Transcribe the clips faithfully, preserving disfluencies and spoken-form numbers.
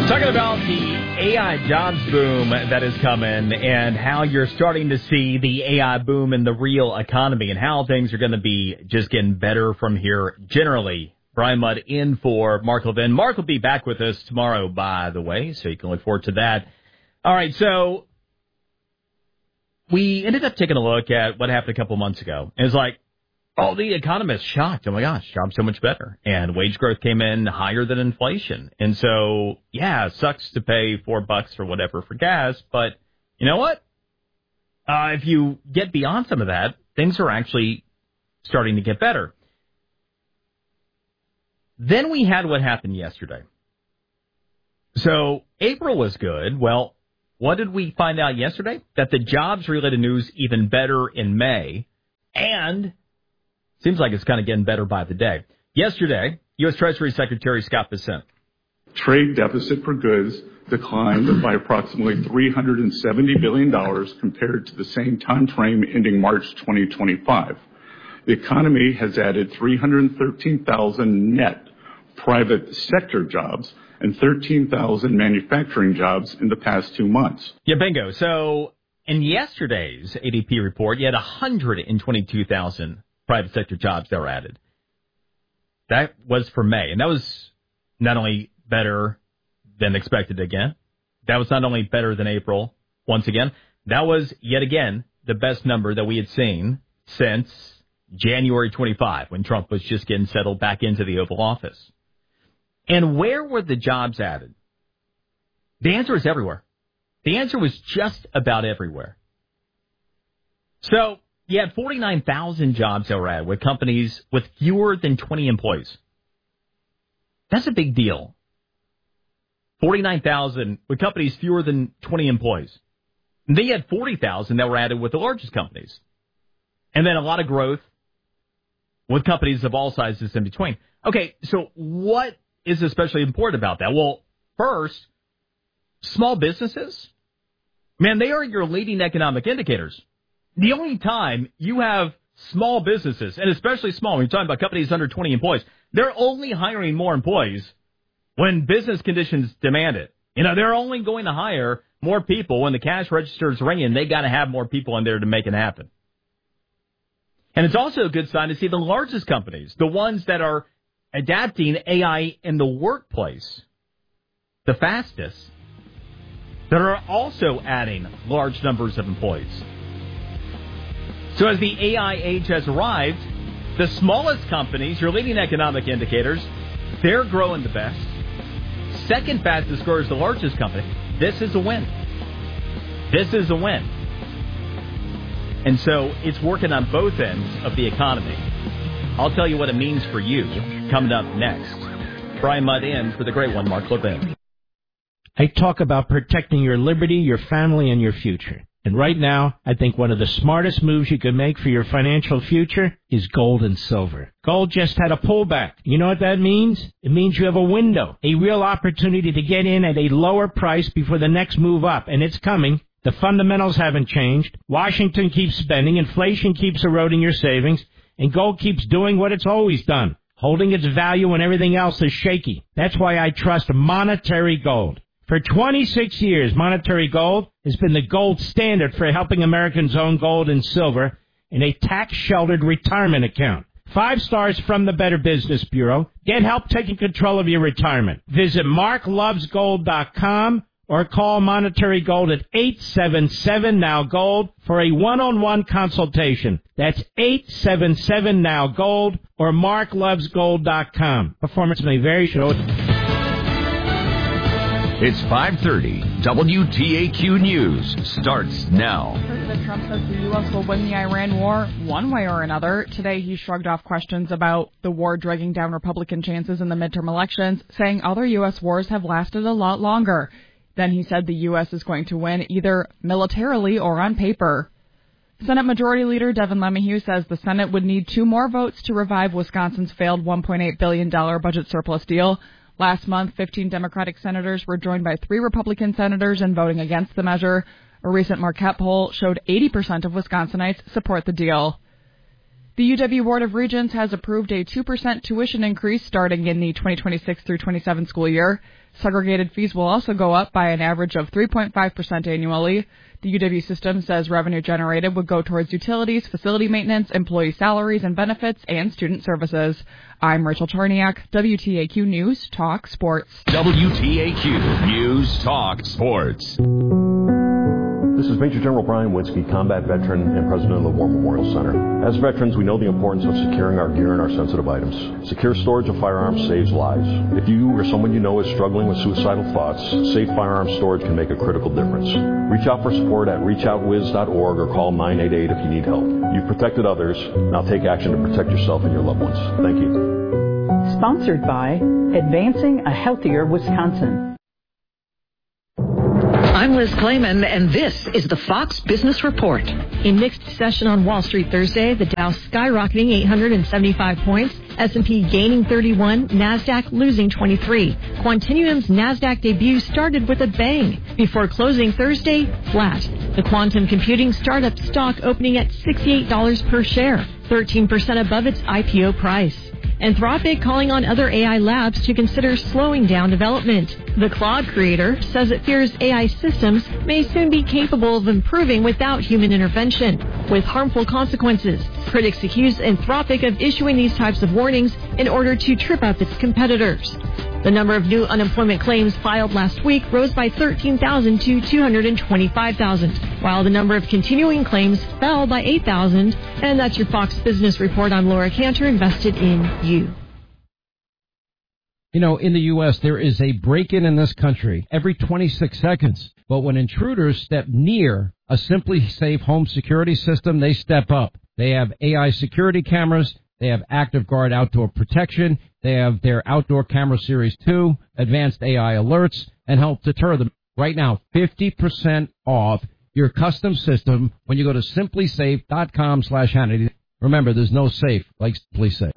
Talking about the A I jobs boom that is coming and how you're starting to see the A I boom in the real economy and how things are going to be just getting better from here generally. Brian Mudd in for Mark Levin. Mark will be back with us tomorrow, by the way, so you can look forward to that. All right, so we ended up taking a look at what happened a couple months ago. And it's like, oh, the economists shocked. Oh, my gosh, jobs so much better. And wage growth came in higher than inflation. And so, yeah, it sucks to pay four bucks or whatever for gas. But you know what? Uh, if you get beyond some of that, things are actually starting to get better. Then we had what happened yesterday. So April was good. Well, what did we find out yesterday? That the jobs-related news even better in May. And seems like it's kind of getting better by the day. Yesterday, U S. Treasury Secretary Scott Bessent. Trade deficit for goods declined by approximately three hundred seventy billion dollars compared to the same time frame ending March twenty twenty-five. The economy has added three hundred thirteen thousand net private sector jobs and thirteen thousand manufacturing jobs in the past two months. Yeah, bingo. So in yesterday's A D P report, you had one hundred twenty-two thousand private sector jobs that were added. That was for May, and that was not only better than expected again. That was not only better than April, once again. That was, yet again, the best number that we had seen since January twenty-fifth, when Trump was just getting settled back into the Oval Office. And where were the jobs added? The answer is everywhere. The answer was just about everywhere. So you had forty-nine thousand jobs that were added with companies with fewer than twenty employees. That's a big deal. forty-nine thousand with companies fewer than twenty employees. And then you had forty thousand that were added with the largest companies. And then a lot of growth with companies of all sizes in between. Okay, so what is especially important about that? Well, first, small businesses, man, they are your leading economic indicators. The only time you have small businesses, and especially small, when you're talking about companies under twenty employees, they're only hiring more employees when business conditions demand it. You know, they're only going to hire more people when the cash register is ringing. They got to have more people in there to make it happen. And it's also a good sign to see the largest companies, the ones that are adapting A I in the workplace the fastest, that are also adding large numbers of employees. So as the A I age has arrived, the smallest companies, your leading economic indicators, they're growing the best. Second fastest grower is the largest company. This is a win. This is a win. And so it's working on both ends of the economy. I'll tell you what it means for you coming up next. Brian Mudd in for the great one, Mark Levin. I talk about protecting your liberty, your family, and your future. And right now, I think one of the smartest moves you can make for your financial future is gold and silver. Gold just had a pullback. You know what that means? It means you have a window, a real opportunity to get in at a lower price before the next move up. And it's coming. The fundamentals haven't changed. Washington keeps spending. Inflation keeps eroding your savings. And gold keeps doing what it's always done, holding its value when everything else is shaky. That's why I trust Monetary Gold. For twenty-six years, Monetary Gold has been the gold standard for helping Americans own gold and silver in a tax-sheltered retirement account. Five stars from the Better Business Bureau. Get help taking control of your retirement. Visit mark loves gold dot com or call Monetary Gold at eight seven seven now gold for a one-on-one consultation. That's eight seven seven now gold or mark loves gold dot com. Performance may vary. Show It's five thirty. W T A Q News starts now. President Trump says the U S will win the Iran war one way or another. Today, he shrugged off questions about the war dragging down Republican chances in the midterm elections, saying other U S wars have lasted a lot longer. Then he said the U S is going to win either militarily or on paper. Senate Majority Leader Devin LeMahieu says the Senate would need two more votes to revive Wisconsin's failed one point eight billion dollars budget surplus deal. Last month, fifteen Democratic senators were joined by three Republican senators in voting against the measure. A recent Marquette poll showed eighty percent of Wisconsinites support the deal. The U W Board of Regents has approved a two percent tuition increase starting in the twenty twenty-six through twenty-seven school year. Segregated fees will also go up by an average of three point five percent annually. The U W system says revenue generated would go towards utilities, facility maintenance, employee salaries and benefits, and student services. I'm Rachel Charniak, W T A Q News Talk Sports. W T A Q News Talk Sports. This is Major General Brian Winsky, combat veteran and president of the War Memorial Center. As veterans, we know the importance of securing our gear and our sensitive items. Secure storage of firearms saves lives. If you or someone you know is struggling with suicidal thoughts, safe firearms storage can make a critical difference. Reach out for support at reach out wiz dot org or call nine eight eight if you need help. You've protected others. Now take action to protect yourself and your loved ones. Thank you. Sponsored by Advancing a Healthier Wisconsin. I'm Liz Clayman, and this is the Fox Business Report. A mixed session on Wall Street Thursday, the Dow skyrocketing eight hundred seventy-five points, S and P gaining thirty-one, NASDAQ losing twenty-three. Quantinuum's NASDAQ debut started with a bang, before closing Thursday flat. The quantum computing startup stock opening at sixty-eight dollars per share, thirteen percent above its I P O price. Anthropic calling on other A I labs to consider slowing down development. The Claude creator says it fears A I systems may soon be capable of improving without human intervention, with harmful consequences. Critics accuse Anthropic of issuing these types of warnings in order to trip up its competitors. The number of new unemployment claims filed last week rose by thirteen thousand to two hundred twenty-five thousand, while the number of continuing claims fell by eight thousand. And that's your Fox Business Report. I'm Laura Cantor, invested in you. You know, in the U S, there is a break-in in this country every twenty-six seconds. But when intruders step near a Simply Safe home security system, they step up. They have A I security cameras. They have Active Guard outdoor protection. They have their Outdoor Camera Series two, advanced A I alerts, and help deter them. Right now, fifty percent off your custom system when you go to simply safe dot com slash Hannity. Remember, there's no safe like Simply Safe.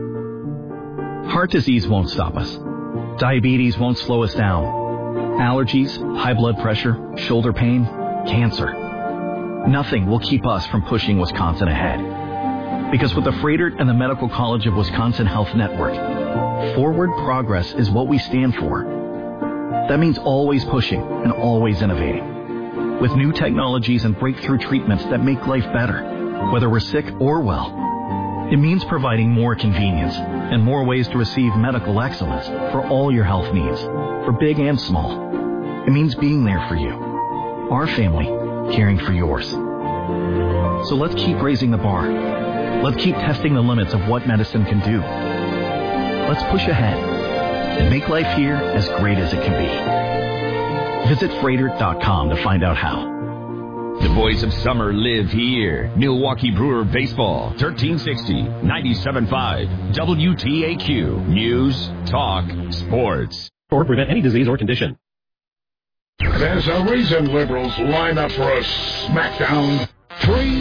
Heart disease won't stop us. Diabetes won't slow us down. Allergies, high blood pressure, shoulder pain, cancer. Nothing will keep us from pushing Wisconsin ahead. Because with the Froedtert and the Medical College of Wisconsin Health Network, forward progress is what we stand for. That means always pushing and always innovating. With new technologies and breakthrough treatments that make life better, whether we're sick or well. It means providing more convenience and more ways to receive medical excellence for all your health needs, for big and small. It means being there for you, our family, caring for yours. So let's keep raising the bar. Let's keep testing the limits of what medicine can do. Let's push ahead and make life here as great as it can be. Visit Froedtert dot com to find out how. The boys of summer live here. Milwaukee Brewer Baseball, thirteen sixty, ninety-seven point five, W T A Q, News, Talk, Sports. Or prevent any disease or condition. There's a reason liberals line up for a smackdown. Three